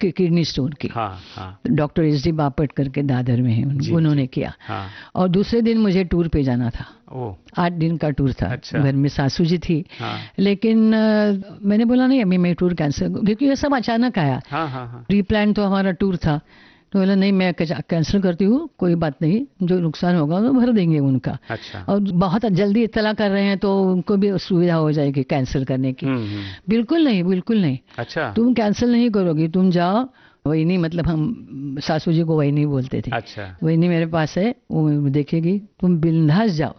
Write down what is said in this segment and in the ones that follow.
Kidney stone की। हाँ हाँ। Doctor SD. बापट करके दादर में है, उन्होंने किया। हाँ। और दूसरे दिन मुझे टूर पे जाना था। 8 दिन का टूर था। अच्छा। घर में सासू जी थी। हाँ। लेकिन मैंने बोला नहीं, अभी मैं टूर कैंसिल, क्योंकि ये सब अचानक आया। हाँ हाँ हाँ। प्री प्लान तो हमारा टूर था, तो बोला नहीं मैं कैंसिल करती हूँ, कोई बात नहीं, जो नुकसान होगा वो भर देंगे उनका। अच्छा। और बहुत जल्दी इत्तला कर रहे हैं तो उनको भी सुविधा हो जाएगी कैंसिल करने की। बिल्कुल नहीं, बिल्कुल नहीं। अच्छा। तुम कैंसिल नहीं करोगी, तुम जाओ। वही नहीं, मतलब हम सासू जी को वही नहीं बोलते थे। अच्छा। वही नहीं मेरे पास है, वो देखेगी, तुम बिंदास जाओ।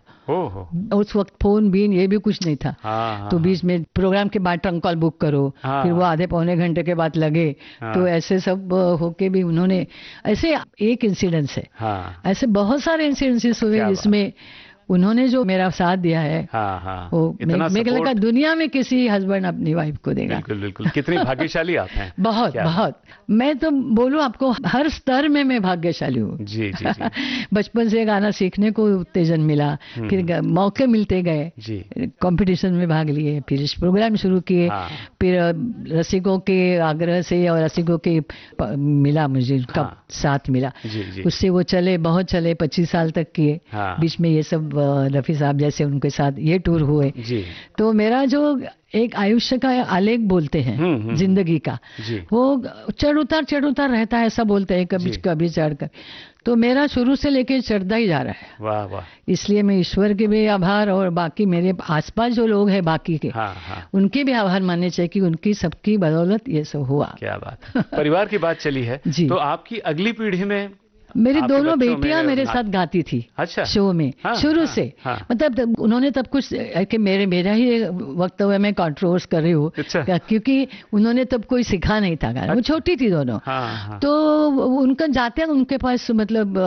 उस वक्त फोन बीन ये भी कुछ नहीं था। हाँ, तो बीच में प्रोग्राम के बाद ट्रंक कॉल बुक करो। हाँ, फिर वो आधे पौने घंटे के बाद लगे। हाँ, तो ऐसे सब होके भी उन्होंने, ऐसे एक इंसिडेंस है। हाँ, ऐसे बहुत सारे इंसिडेंसेस हुए जिसमें उन्होंने जो मेरा साथ दिया है। हाँ हाँ, वो मैं लगा दुनिया में किसी हस्बैंड अपनी वाइफ को देगा। बिल्कुल बिल्कुल। कितनी भाग्यशाली आप हैं। बहुत बहुत। मैं तो बोलूं आपको, हर स्तर में मैं भाग्यशाली हूँ। जी जी जी। बचपन से गाना सीखने को उत्तेजन मिला, फिर मौके मिलते गए, कंपटीशन में भाग लिए, फिर इस प्रोग्राम शुरू किए। हाँ। फिर रसिकों के आग्रह से और रसिकों के मिला, मुझे उनका साथ मिला। उससे वो चले, बहुत चले, 25 साल तक किए। बीच में ये सब रफी साहब जैसे उनके साथ ये टूर हुए। तो मेरा जो एक आयुष्य का आलेख बोलते हैं जिंदगी का, वो चढ़ उतार रहता है, ऐसा बोलते हैं, कभी कभी चढ़कर। तो मेरा शुरू से लेके चढ़ता ही जा रहा है। वाह वाह। इसलिए मैं ईश्वर के भी आभार, और बाकी मेरे आसपास जो लोग हैं बाकी के, उनके भी आभार मानने चाहिए कि उनकी सबकी बदौलत ये सब हुआ। क्या बात। परिवार की बात चली है, तो आपकी अगली पीढ़ी में मेरी दोनों बेटियां मेरे साथ गाती थी। अच्छा। शो में। हाँ, शुरू से। हाँ, मतलब उन्होंने तब कुछ कि मेरा ही वक्त हुआ, मैं कंट्रोवर्स कर रही हूँ। अच्छा। क्योंकि उन्होंने तब कोई सिखा नहीं था गाना। अच्छा। वो छोटी थी दोनों। हाँ, तो उनका जाते उनके पास मतलब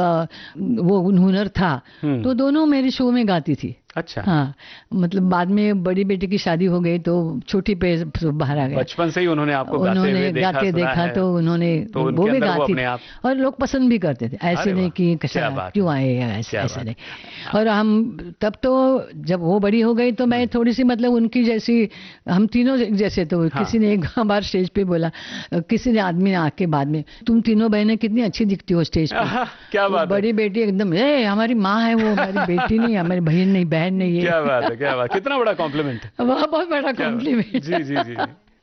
वो हुनर था, तो दोनों मेरे शो में गाती थी। अच्छा। हाँ, मतलब बाद में बड़ी बेटी की शादी हो गई तो छोटी पे बाहर आ गया। बचपन से ही उन्होंने आपको गाते देखा तो उन्होंने तो वो भी गाती थी, और लोग पसंद भी करते थे। ऐसे नहीं कि क्यों आए, ऐसे नहीं। और हम तब तो जब वो बड़ी हो गई तो मैं थोड़ी सी मतलब उनकी जैसी, हम तीनों जैसे। तो किसी ने एक बार स्टेज पे बोला, किसी ने आदमी ने आके बाद में, तुम तीनों बहनें कितनी अच्छी दिखती हो स्टेज पे। क्या बात। बड़ी बेटी एकदम, हमारी माँ है वो, हमारी बेटी नहीं, हमारी बहन नहीं, बहन नहीं है। क्या बात है, क्या बात। कितना बड़ा कॉम्प्लीमेंट। बहुत बड़ा कॉम्प्लीमेंट। जी जी जी।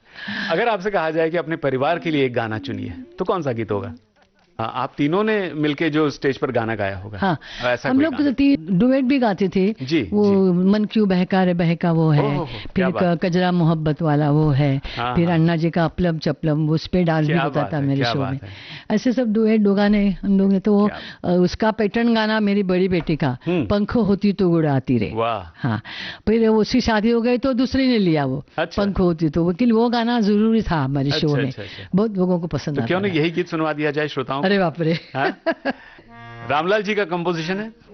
अगर आपसे कहा जाए कि अपने परिवार के लिए एक गाना चुनिए, तो कौन सा गीत होगा? आप तीनों ने मिलके जो स्टेज पर गाना गाया होगा। हाँ, ऐसा हम लोग डुएट भी गाते थे। जी, वो जी। मन क्यों बहका रे बहका वो है, फिर कजरा मोहब्बत वाला वो है। हाँ, फिर अन्ना जी का अपलम चपलम, उस पे डांस भी होता था मेरे शो में। ऐसे सब डुएट दो गाने हम लोग ने। तो उसका पैटर्न गाना मेरी बड़ी बेटी का, पंखों होती तो उड़ाती रे। हाँ, फिर उसकी शादी हो गई तो दूसरी ने लिया वो। अच्छा। पंखों होती तो, लेकिन वो गाना जरूरी था हमारे शो में। बहुत लोगों को पसंद आता। क्यों नहीं यही गीत सुनवा दिया जाए श्रोताओं? अरे बाप रे। रामलाल जी का कंपोजिशन है।